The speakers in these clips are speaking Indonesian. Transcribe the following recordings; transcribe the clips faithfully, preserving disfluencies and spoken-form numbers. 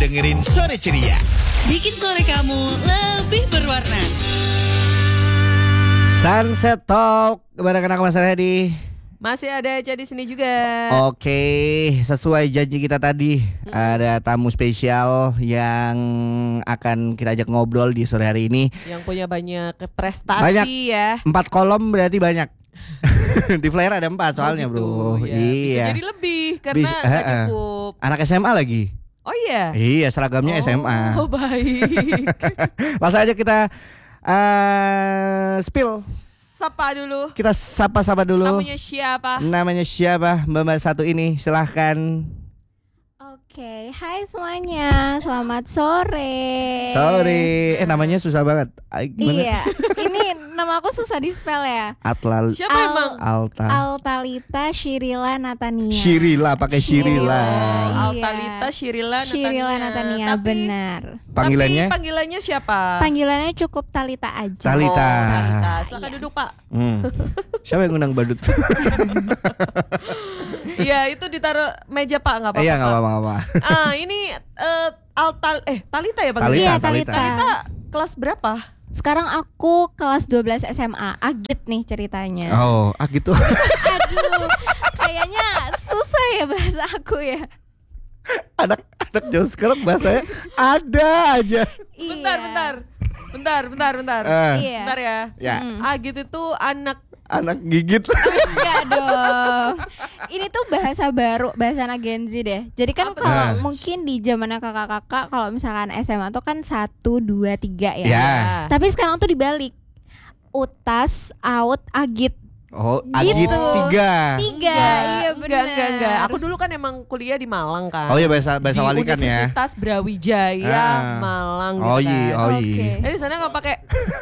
dengerin Sore Ceria. Bikin sore kamu lebih berwarna. Sunset Talk bareng anak Mas Hedi. Masih ada Eca di sini juga. Oke, sesuai janji kita tadi, hmm. ada tamu spesial yang akan kita ajak ngobrol di sore hari ini. Yang punya banyak prestasi banyak. Ya. Empat kolom berarti banyak. Di flyer ada empat soalnya, oh gitu, bro. Ya. Iya. Bisa jadi lebih karena Bisa, gak uh, cukup. Anak S M A lagi. Oh iya. Iya, seragamnya oh, S M A. Oh baik. Langsung aja kita uh, spill. Sapa dulu. Kita sapa-sapa dulu. Namanya siapa? Namanya siapa? Mbak-mbak satu ini, silahkan. Oke, hai semuanya, selamat sore. Sorry, eh namanya susah banget. Ay, gimana? Iya, ini nama aku susah di spell ya. Atlal. Siapa Al- emang? Alta. Altalita Shirila Natania. Shirila, pakai Shirila. Iya. Altalita Shirila Natania. Shirila Natania, Tapi, benar. Panggilannya? Tapi panggilannya siapa? Panggilannya cukup Talita aja. Talita. Oh, Talita. Silakan Iya. duduk, Pak. Hmm. Siapa yang ngundang badut? Iya, itu ditaruh meja, Pak, enggak apa-apa. Iya, enggak Pak. apa-apa. Ah, ini uh, Altal eh Talita ya panggilannya? Iya, Talita, Talita. Talita kelas berapa? Sekarang aku kelas dua belas S M A. Agit nih ceritanya. Oh, ah gitu. Aduh, kayaknya susah ya bahasa aku ya. Anak-anak jauh sekarang bahasanya ada aja. Bentar, Iya. bentar. Bentar, bentar, bentar. Eh, Iya. Bentar ya. ya, Mm. Agit itu anak anak gigit. Enggak dong. Ini tuh bahasa baru, bahasa anak Gen Z deh. Jadi kan Apa kalau tuh? mungkin di zamannya kakak-kakak, kalau misalkan S M A tuh kan satu, dua, tiga ya. Ya. Tapi sekarang tuh dibalik. Utas, out, agit. Oh, Gitu. agit tiga. Tiga, Enggak, iya enggak, benar. enggak, enggak. Aku dulu kan emang kuliah di Malang kan. Oh iya, bahasa bahasa di wali kan ya. Universitas Brawijaya Ah. Malang Oh gitu iya, kan. oh Oke. iya. Jadi di sana nggak pakai.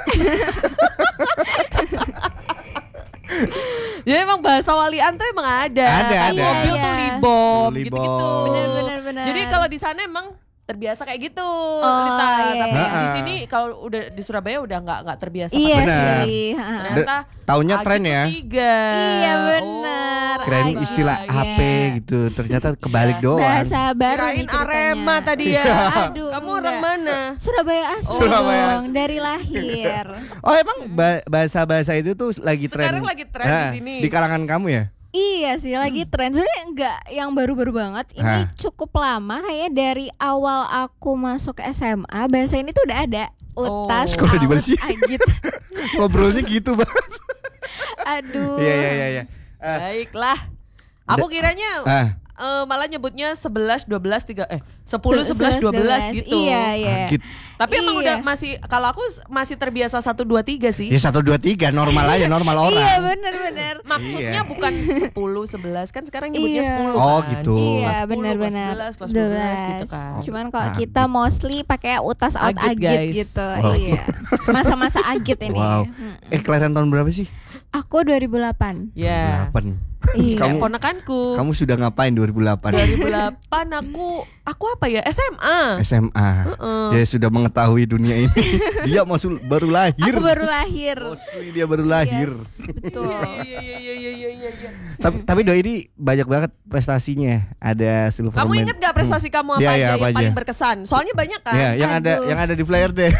Jadi emang bahasa walian tuh emang ada. Ada, Kayak ada. mobil Iya, tuh iya. libom, Libom. gitu-gitu. Benar, benar, benar. Jadi kalau di sana emang terbiasa kayak gitu, Oh, Lita. iya, Tapi iya. di sini kalau udah di Surabaya udah nggak nggak terbiasa. Iya pakai Benar. sih. ha. Ternyata Taunya Agit tren tuh ya. Tiga. Iya, benar. Oh, Kirain Agit. istilah H P Iya. gitu. Ternyata kebalik Iya. doang. Bahasa baru nih Kirain ceritanya. Arema tadi ya. Aduh, Kamu enggak. orang mana? Surabaya asli Oh. Surabaya dong, dari lahir. Oh, emang ba- bahasa-bahasa itu tuh lagi tren. Sekarang lagi tren di Nah, sini. Di kalangan kamu ya? Iya sih, lagi tren. Sebenarnya enggak yang baru-baru banget. Ini Hah. cukup lama, kayak dari awal aku masuk S M A bahasa ini tuh udah ada. Utas, Oh. Kok udah out, dibahas sih? agit. Ngobrolnya gitu banget. Aduh. Iya, iya, iya, iya. Eh, Baiklah. Aku kiranya ah, eh, malah nyebutnya sebelas, dua belas, tiga eh sepuluh, Se- sebelas, dua belas gitu. Iya, iya. Agit. Tapi emang Iya. udah masih kalau aku masih terbiasa satu dua tiga sih. Ya satu dua tiga normal aja, normal orang. Iya, benar-benar. Maksudnya Iya. bukan sepuluh, sebelas kan sekarang nyebutnya Iya. sepuluh Oh, kan. gitu. Iya, Kelas sepuluh, benar-benar. kelas sebelas, kelas dua belas gitu kan. Cuman kalau Agit. kita mostly pakai utas out Agit, agit, guys. gitu. Wow. Iya. Masa-masa agit ini. Wow. Mm. Eh, kelahiran tahun berapa sih? Aku dua ribu delapan. Ya. delapan. Iya. Kamu- Ponakanku. Kamu sudah ngapain dua ribu delapan? dua ribu delapan aku aku apa ya? S M A. S M A. Heeh. Dia sudah mengetahui dunia ini. Dia masuk baru lahir. Aku baru lahir. Mostly dia baru lahir. Yes, betul. Iya iya iya iya iya iya. iya. Tapi tapi Doi ini banyak banget prestasinya. Ada silver Kamu medal. inget gak prestasi kamu apa Iya, aja iya, yang apa aja? paling berkesan? Soalnya banyak kan. Ya, yang ada Aduh. yang ada di flyer deh.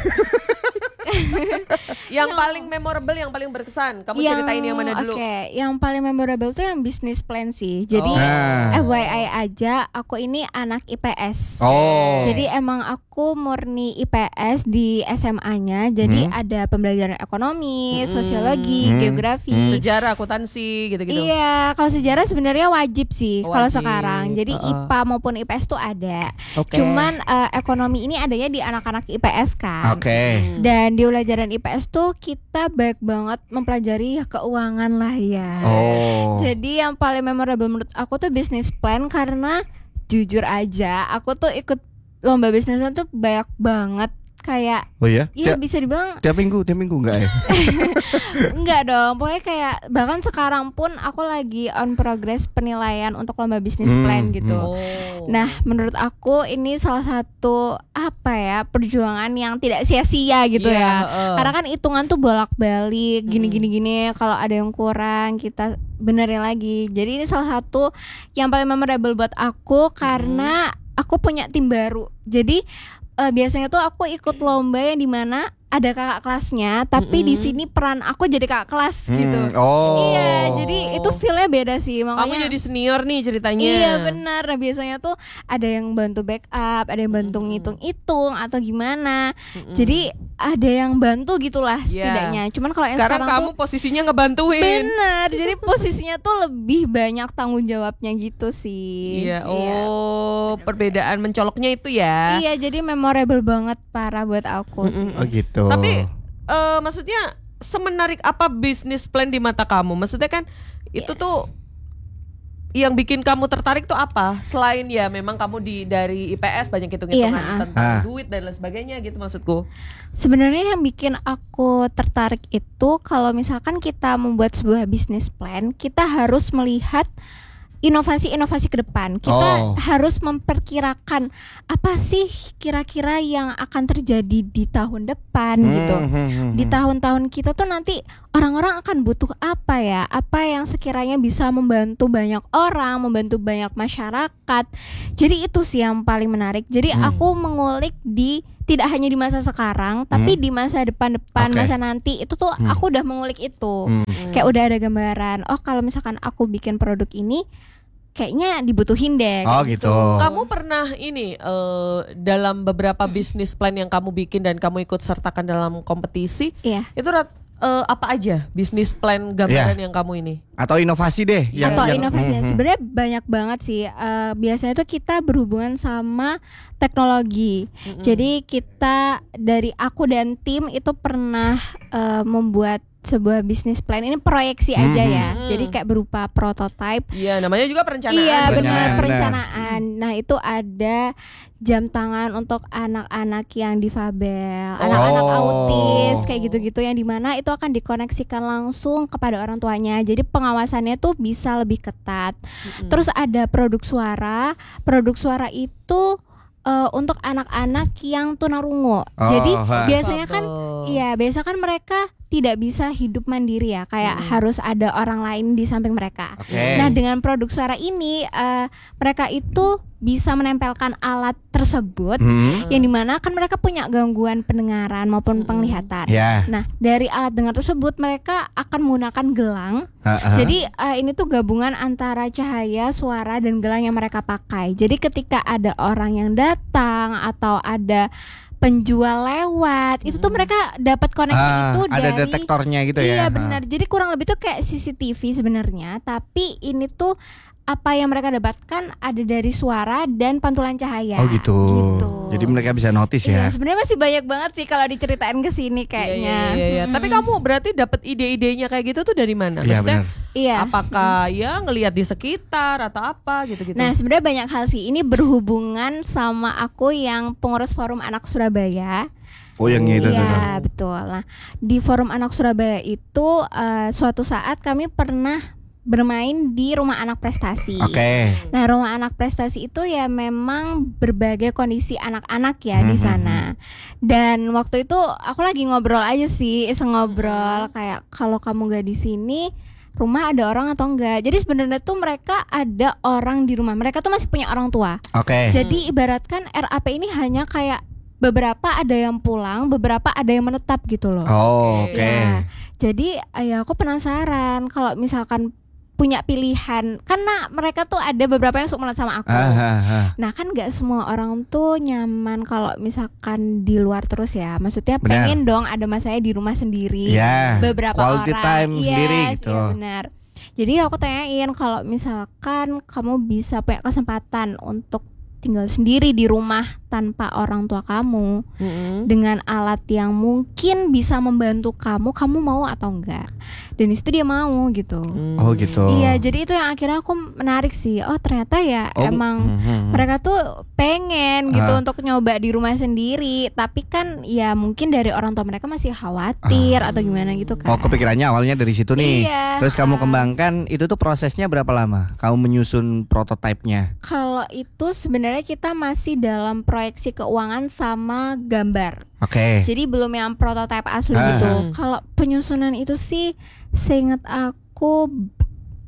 Yang paling memorable, yang paling berkesan. Kamu ceritain yang mana dulu? Oke, yang paling memorable tuh yang business plan sih. Jadi Oh. Ah. F Y I aja, aku ini anak I P S. Oh. Jadi emang aku murni I P S di S M A-nya. Jadi Hmm. ada pembelajaran ekonomi, Hmm. sosiologi, Hmm. geografi. Hmm. Sejarah, akuntansi gitu-gitu. Iya, kalau sejarah sebenarnya wajib sih kalau Wajib. sekarang. Jadi Uh-uh. I P A maupun I P S tuh ada. Oke. Cuman eh, ekonomi ini adanya di anak-anak I P S kan. Oke. Hmm. Dan di pelajaran I P S tuh kita banyak banget mempelajari ya keuangan lah ya. Oh. Jadi yang paling memorable menurut aku tuh business plan, karena jujur aja aku tuh ikut lomba business plan tuh banyak banget. Kayak Oh ya? ya Tiap, bisa dibilang tiap minggu, tiap minggu enggak ya? enggak dong. Pokoknya kayak bahkan sekarang pun aku lagi on progress penilaian untuk lomba business Hmm, plan gitu. Oh. Nah, menurut aku ini salah satu apa ya, perjuangan yang tidak sia-sia gitu Iya, ya. heeh. Karena kan hitungan tuh bolak-balik, Hmm. gini-gini gini. Kalau ada yang kurang kita benerin lagi. Jadi ini salah satu yang paling memorable buat aku karena aku punya tim baru. Jadi uh, biasanya tuh aku ikut lomba yang dimana ada kakak kelasnya, tapi Mm-mm. di sini peran aku jadi kakak kelas Hmm, gitu. Oh. Iya, jadi itu feel-nya beda sih. Kamu Makanya jadi senior nih ceritanya. iya benar. Nah, biasanya tuh ada yang bantu backup, ada yang bantu Mm-mm. ngitung-hitung atau gimana. Mm-mm. Jadi ada yang bantu gitulah Iya. setidaknya. Cuman kalau yang sekarang, sekarang kamu tuh posisinya ngebantuin. bener. Jadi posisinya tuh lebih banyak tanggung jawabnya gitu sih. Iya. Oh, perbedaan mencoloknya itu ya. Iya, jadi memorable banget parah buat aku sih. Mm-mm. Oh gitu. Tapi eh, maksudnya semenarik apa bisnis plan di mata kamu? Maksudnya kan itu Iya. tuh yang bikin kamu tertarik tuh apa? Selain ya memang kamu di dari I P S banyak hitung-hitungan Iya. tentang Ah. duit dan lain sebagainya gitu maksudku. Sebenarnya yang bikin aku tertarik itu kalau misalkan kita membuat sebuah bisnis plan, kita harus melihat inovasi-inovasi ke depan. Oh. Kita harus memperkirakan apa sih kira-kira yang akan terjadi di tahun depan Hmm, gitu. hmm, hmm, Di hmm. tahun-tahun kita tuh nanti orang-orang akan butuh apa ya? Apa yang sekiranya bisa membantu banyak orang, membantu banyak masyarakat. Jadi itu sih yang paling menarik. Jadi Hmm. aku mengulik di tidak hanya di masa sekarang, tapi Hmm. di masa depan-depan, Oke. masa nanti itu tuh Hmm. aku udah mengulik itu. Hmm. Kayak udah ada gambaran. Oh, kalau misalkan aku bikin produk ini kayaknya dibutuhin deh. Oh, kayak gitu. Kamu pernah ini eh, dalam beberapa bisnis plan yang kamu bikin dan kamu ikut sertakan dalam kompetisi, Iya. itu rat- eh, apa aja bisnis plan gambaran yang kamu ini? Atau inovasi deh yang Atau yang- inovasinya hmm, hmm. sebenarnya banyak banget sih. Eh, biasanya tuh kita berhubungan sama teknologi. Mm-mm. Jadi kita dari aku dan tim itu pernah eh, membuat sebuah bisnis plan. Ini proyeksi aja Mhm. ya. Mhm. Jadi kayak berupa prototype. Iya, namanya juga perencanaan. Iya Benar, benar benar. perencanaan. Nah itu ada jam tangan untuk anak-anak yang difabel, anak-anak Oh. autis kayak gitu-gitu yang dimana itu akan dikoneksikan langsung kepada orang tuanya. Jadi pengawasannya tuh bisa lebih ketat. Mm-mm. Terus ada produk suara. Produk suara itu eh, untuk anak-anak yang tunarungu. Oh, Jadi ha. biasanya kan Fabel. iya, biasa kan mereka tidak bisa hidup mandiri ya, kayak Hmm. harus ada orang lain di samping mereka. Oke. Nah, dengan produk suara ini eh, mereka itu bisa menempelkan alat tersebut Hmm. yang dimana kan mereka punya gangguan pendengaran maupun Hmm. penglihatan. Ya. Nah, dari alat dengar tersebut mereka akan menggunakan gelang. Ha, ha. Jadi eh, ini tuh gabungan antara cahaya, suara, dan gelang yang mereka pakai. Jadi ketika ada orang yang datang atau ada penjual lewat, itu tuh Mm-mm. mereka dapat koneksi Ah, itu ada dari detektornya gitu ya. iya Ha. benar. Jadi kurang lebih tuh kayak C C T V sebenarnya, tapi ini tuh apa yang mereka dapatkan ada dari suara dan pantulan cahaya. Oh gitu. Gitu. Jadi mereka bisa notice Iya, ya. sebenarnya masih banyak banget sih kalau diceritain ke sini kayaknya. Iya, iya, iya. Mm-mm. Tapi kamu berarti dapat ide-idenya kayak gitu tuh dari mana? Iya Maksudnya benar. Iya. apakah ya ngelihat di sekitar atau apa gitu-gitu? Nah, sebenarnya banyak hal sih. Ini berhubungan sama aku yang pengurus Forum Anak Surabaya. Oh yang itu tuh. Iya, betul. Nah, di Forum Anak Surabaya itu eh, suatu saat kami pernah bermain di Rumah Anak Prestasi. Oke. Nah, Rumah Anak Prestasi itu ya memang berbagai kondisi anak-anak ya di Mhm. sana. Dan waktu itu aku lagi ngobrol aja sih, iseng ngobrol kayak kalau kamu gak di sini rumah ada orang atau enggak. Jadi sebenarnya tuh mereka ada orang di rumah. Mereka tuh masih punya orang tua. Oke. Jadi ibaratkan R A P ini hanya kayak beberapa ada yang pulang, beberapa ada yang menetap gitu loh. Oh, oke. Ya, jadi ya aku penasaran kalau misalkan punya pilihan, karena mereka tuh ada beberapa yang suka sama aku. Ah, ah, ah. Nah kan nggak semua orang tuh nyaman kalau misalkan di luar terus ya. Maksudnya Benar. pengen dong ada masanya di rumah sendiri. Ya. Beberapa Quality orang. time Yes, sendiri gitu. iya benar. Jadi aku tanyain kalau misalkan kamu bisa punya kesempatan untuk tinggal sendiri di rumah tanpa orang tua kamu Mm-mm. dengan alat yang mungkin bisa membantu kamu, kamu mau atau enggak? Dan itu dia mau gitu. Hmm. Oh gitu. Iya, jadi itu yang akhirnya aku menarik sih. Oh ternyata ya Oh, emang mhm. mereka tuh pengen gitu Ah. untuk nyoba di rumah sendiri. Tapi kan ya mungkin dari orang tua mereka masih khawatir atau gimana gitu kan. Oh kepikirannya awalnya dari situ nih. Iya. Terus kamu Ah. kembangkan itu tuh prosesnya berapa lama? Kamu menyusun prototipenya? Kalau itu sebenarnya kita masih dalam proyeksi keuangan sama gambar. Oke. Jadi belum yang prototipe asli Ah. gitu. Hmm. Kalau penyusunan itu sih seingat aku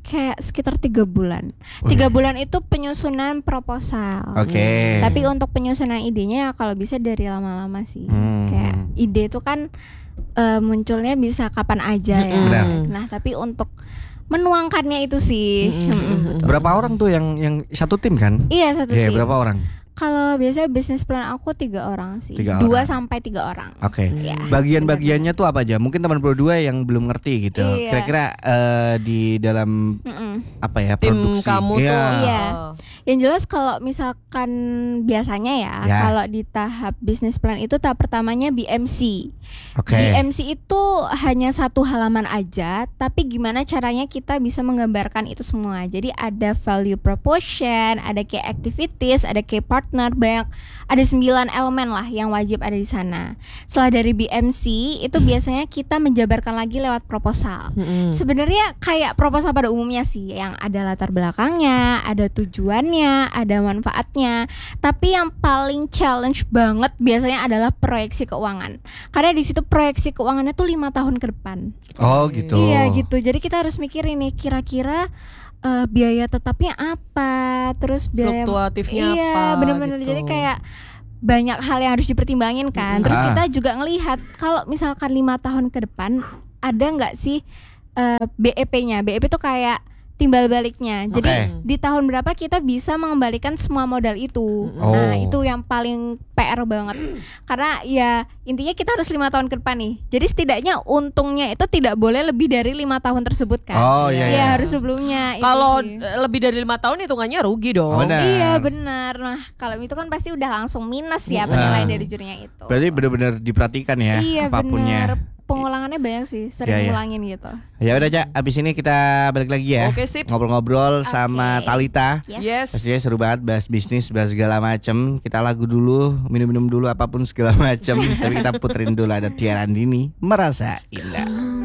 kayak sekitar tiga bulan. Tiga bulan itu penyusunan proposal. Oke. Tapi untuk penyusunan idenya kalau bisa dari lama-lama sih. Hmm. Kayak ide itu kan uh, munculnya bisa kapan aja ya. Benar. Nah tapi untuk menuangkannya itu sih. Mm-mm. Mm-mm, betul. Berapa orang tuh yang yang satu tim kan? Iya satu Iya, tim. berapa orang? Kalau biasanya bisnis plan aku tiga orang sih. Tiga Dua orang. sampai tiga orang. Oke. Ya, Bagian-bagiannya tuh apa aja? Mungkin teman berdua yang belum ngerti gitu. Iya. Kira-kira eh, di dalam Mm-mm. apa ya Tim produksi? kamu tuh. Iya. Iya. Oh. Yang jelas kalau misalkan biasanya ya, Ya. kalau di tahap bisnis plan itu tahap pertamanya B M C. Oke. B M C itu hanya satu halaman aja, tapi gimana caranya kita bisa menggambarkan itu semua. Jadi ada value proposition, ada key activities, ada key partner, banyak, ada sembilan elemen lah yang wajib ada di sana. Setelah dari B M C itu biasanya kita menjabarkan lagi lewat proposal. Mm-mm. Sebenarnya kayak proposal pada umumnya sih, yang ada latar belakangnya, ada tujuannya, ada manfaatnya. Tapi yang paling challenge banget biasanya adalah proyeksi keuangan. Karena di situ proyeksi keuangannya tuh lima tahun ke depan. Oh gitu. Iya gitu. Jadi kita harus mikir ini kira-kira uh, biaya tetapnya apa, terus biaya Fluktuatifnya iya, apa bener-bener. gitu. Jadi kayak banyak hal yang harus dipertimbangin kan. Terus Ah. kita juga ngelihat kalau misalkan lima tahun ke depan ada nggak sih uh, B E P-nya. B E P itu kayak timbal baliknya. Jadi Oke. di tahun berapa kita bisa mengembalikan semua modal itu. Oh. Nah itu yang paling P R banget. Karena ya intinya kita harus lima tahun ke depan nih. Jadi setidaknya untungnya itu tidak boleh lebih dari lima tahun tersebut kan. Oh iya. Iya iya. harus sebelumnya. itu Kalau sih. eh, lebih dari lima tahun hitungannya rugi dong. Oh, benar. Iya benar. Nah kalau itu kan pasti udah langsung minus ya penilaian Nah. dari jurinya itu. Berarti benar-benar diperhatikan ya Iya apapunnya. benar. Pengulangannya banyak sih, sering Iya, iya. ngulangin gitu. Ya udah Cak, abis ini kita balik lagi ya. Oke, sip. Ngobrol-ngobrol sama Oke. Talita. Yes. Pastinya seru banget, bahas bisnis, bahas segala macem. Kita lagu dulu, minum-minum dulu apapun segala macem. Tapi kita puterin dulu ada Tiara Andini, Merasa Indah.